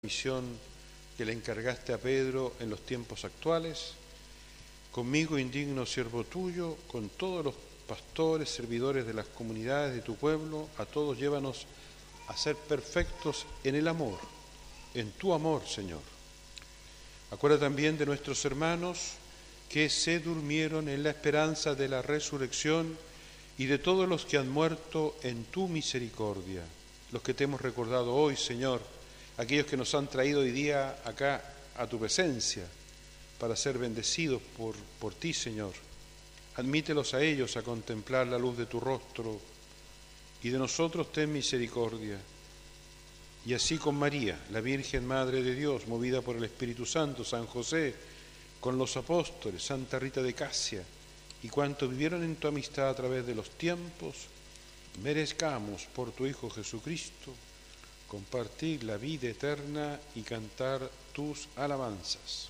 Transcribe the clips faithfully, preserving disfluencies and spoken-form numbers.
misión que le encargaste a Pedro en los tiempos actuales. Conmigo, indigno siervo tuyo, con todos los pastores, servidores de las comunidades de tu pueblo, a todos llévanos a ser perfectos en el amor, en tu amor, Señor. Acuerda también de nuestros hermanos que se durmieron en la esperanza de la resurrección y de todos los que han muerto en tu misericordia, los que te hemos recordado hoy, Señor, aquellos que nos han traído hoy día acá a tu presencia para ser bendecidos por, por ti, Señor. Admítelos a ellos a contemplar la luz de tu rostro y de nosotros ten misericordia. Y así con María, la Virgen Madre de Dios, movida por el Espíritu Santo, San José, con los apóstoles, Santa Rita de Casia y cuantos vivieron en tu amistad a través de los tiempos, merezcamos por tu Hijo Jesucristo compartir la vida eterna y cantar tus alabanzas.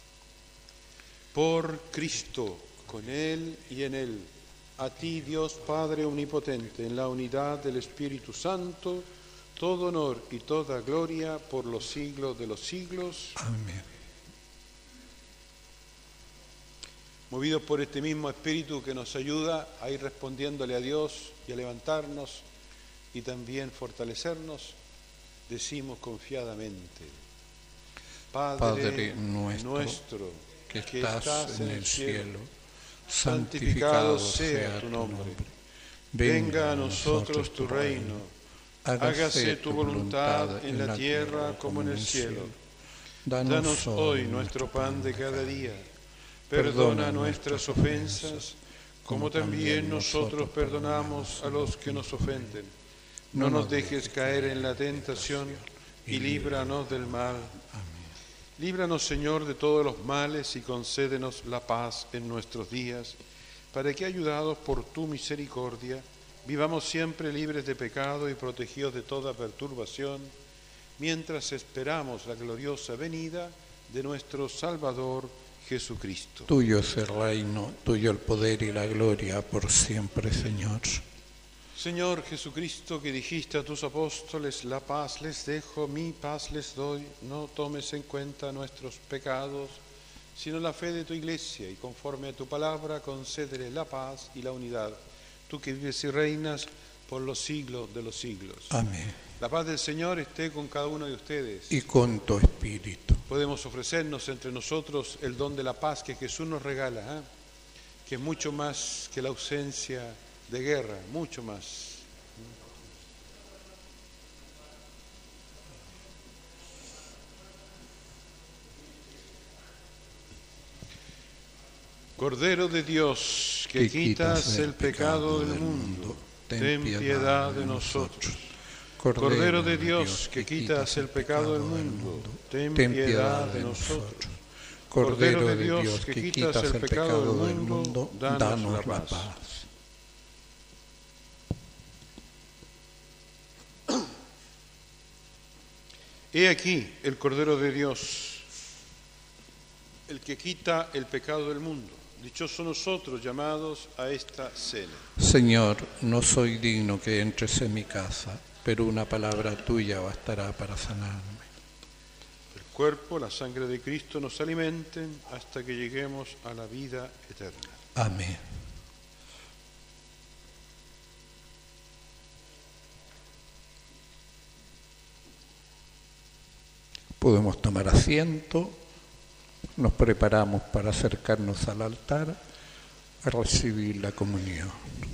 Por Cristo, con Él y en Él, a ti, Dios Padre Omnipotente, en la unidad del Espíritu Santo, todo honor y toda gloria por los siglos de los siglos. Amén. Movidos por este mismo Espíritu que nos ayuda a ir respondiéndole a Dios y a levantarnos y también fortalecernos, decimos confiadamente: Padre, Padre nuestro, nuestro que, que estás, estás en el cielo, cielo, santificado sea tu nombre. Venga a nosotros tu reino, hágase tu voluntad en la tierra como en el cielo. Danos hoy nuestro pan de cada día. Perdona nuestras ofensas, como también nosotros perdonamos a los que nos ofenden. No nos dejes caer en la tentación y líbranos del mal. Líbranos, Señor, de todos los males y concédenos la paz en nuestros días, para que, ayudados por tu misericordia, vivamos siempre libres de pecado y protegidos de toda perturbación, mientras esperamos la gloriosa venida de nuestro Salvador Jesucristo. Tuyo es el reino, tuyo el poder y la gloria por siempre, Señor. Señor Jesucristo, que dijiste a tus apóstoles: la paz les dejo, mi paz les doy, no tomes en cuenta nuestros pecados, sino la fe de tu Iglesia, y conforme a tu palabra concédele la paz y la unidad, tú que vives y reinas por los siglos de los siglos. Amén. La paz del Señor esté con cada uno de ustedes. Y con tu espíritu. Podemos ofrecernos entre nosotros el don de la paz que Jesús nos regala, ¿eh? que es mucho más que la ausencia de guerra, mucho más. Cordero de Dios, que, que quitas el pecado del mundo, ten piedad de nosotros. Cordero de Dios, que quitas el pecado del mundo, ten piedad de nosotros. Cordero de Dios, que quitas el pecado del mundo, danos la paz. He aquí el Cordero de Dios, el que quita el pecado del mundo. Dichosos nosotros llamados a esta cena. Señor, no soy digno que entres en mi casa, pero una palabra tuya bastará para sanarme. El cuerpo, la sangre de Cristo nos alimenten hasta que lleguemos a la vida eterna. Amén. Podemos tomar asiento, nos preparamos para acercarnos al altar a recibir la comunión.